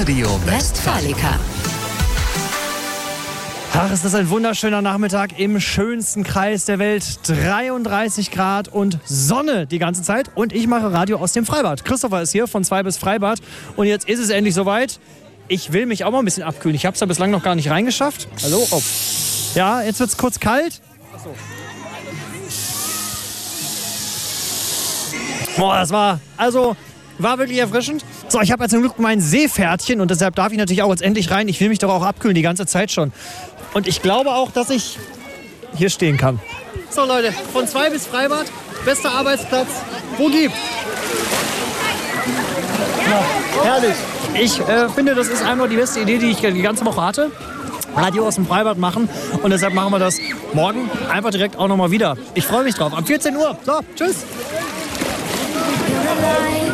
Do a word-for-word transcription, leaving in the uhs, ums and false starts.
Radio Westfalica. Ach, ist das ein wunderschöner Nachmittag im schönsten Kreis der Welt. dreiunddreißig Grad und Sonne die ganze Zeit. Und ich mache Radio aus dem Freibad. Christopher ist hier von zwei bis Freibad. Und jetzt ist es endlich soweit. Ich will mich auch mal ein bisschen abkühlen. Ich habe es ja bislang noch gar nicht reingeschafft. Hallo? Oh. Ja, jetzt wird es kurz kalt. Ach so. Boah, das war... Also... War wirklich erfrischend. So, ich habe ja zum Glück mein Seepferdchen und deshalb darf ich natürlich auch jetzt endlich rein. Ich will mich doch auch abkühlen die ganze Zeit schon. Und ich glaube auch, dass ich hier stehen kann. So Leute, von zwei bis Freibad, bester Arbeitsplatz, wo gibt. Ja, herrlich. Ich äh, finde, das ist einfach die beste Idee, die ich die ganze Woche hatte. Radio aus dem Freibad machen und deshalb machen wir das morgen einfach direkt auch nochmal wieder. Ich freue mich drauf. Am vierzehn Uhr. So, tschüss.